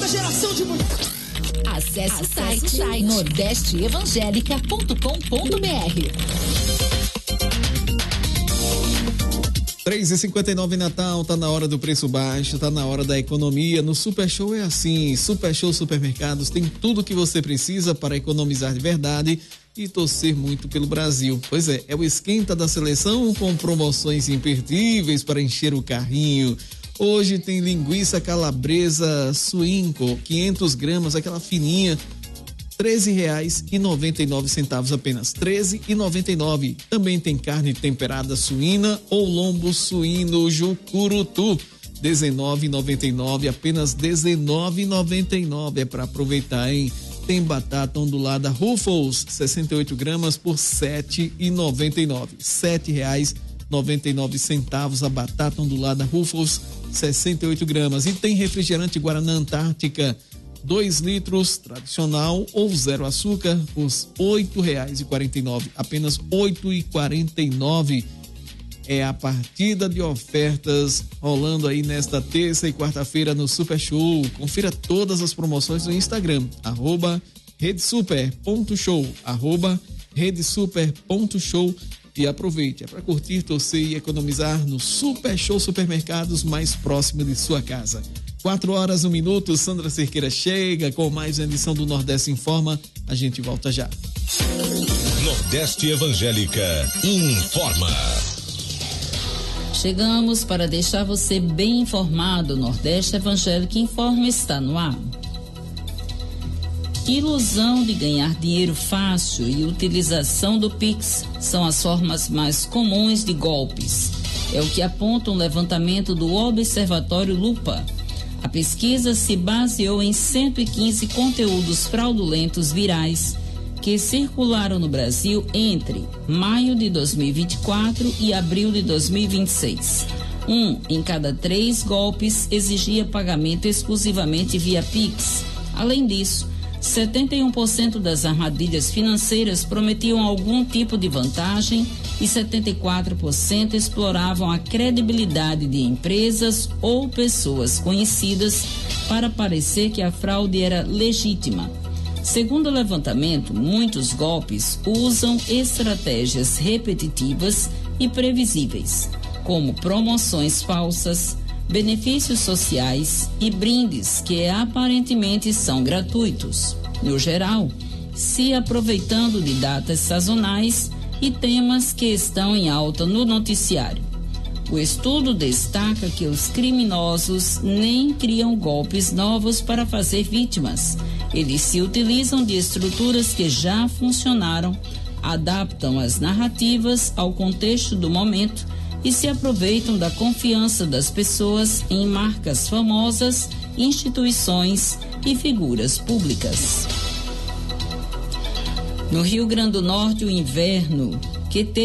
nova geração de mulheres. Acesse o site nordesteevangelica.com.br. 3h59 Natal, tá na hora do preço baixo, tá na hora da economia. No Super Show é assim, Super Show Supermercados tem tudo que você precisa para economizar de verdade e torcer muito pelo Brasil. Pois é o esquenta da seleção com promoções imperdíveis para encher o carrinho. Hoje tem linguiça calabresa suinco, 500 gramas, aquela fininha, R$13,99 apenas, R$13,99. Também tem carne temperada suína ou lombo suíno Jucurutu, R$19,99, apenas R$19,99. É para aproveitar, hein? Tem batata ondulada Ruffles, 68 gramas por R$7,99. R$7,99 a batata ondulada Ruffles, 68 gramas. E tem refrigerante Guaraná Antártica, 2 litros, tradicional ou zero açúcar, por R$8,49, apenas R$8,49. É a partida de ofertas rolando aí nesta terça e quarta-feira no Super Show. Confira todas as promoções no Instagram, @redesuper.show, @redesuper.show, e aproveite, é para curtir, torcer e economizar no Super Show Supermercados mais próximo de sua casa. 4h01, Sandra Cerqueira chega com mais uma edição do Nordeste Informa. A gente volta já. Nordeste Evangélica informa. Chegamos para deixar você bem informado. Nordeste Evangélica Informa está no ar. Ilusão de ganhar dinheiro fácil e utilização do Pix são as formas mais comuns de golpes. É o que aponta um levantamento do Observatório Lupa. A pesquisa se baseou em 115 conteúdos fraudulentos virais que circularam no Brasil entre maio de 2024 e abril de 2026. 1 em cada 3 golpes exigia pagamento exclusivamente via Pix. Além disso, 71% das armadilhas financeiras prometiam algum tipo de vantagem e 74% exploravam a credibilidade de empresas ou pessoas conhecidas para parecer que a fraude era legítima. Segundo o levantamento, muitos golpes usam estratégias repetitivas e previsíveis, como promoções falsas, benefícios sociais e brindes que aparentemente são gratuitos. No geral, se aproveitando de datas sazonais e temas que estão em alta no noticiário. O estudo destaca que os criminosos nem criam golpes novos para fazer vítimas. Eles se utilizam de estruturas que já funcionaram, adaptam as narrativas ao contexto do momento e se aproveitam da confiança das pessoas em marcas famosas, instituições e figuras públicas. No Rio Grande do Norte, o inverno, que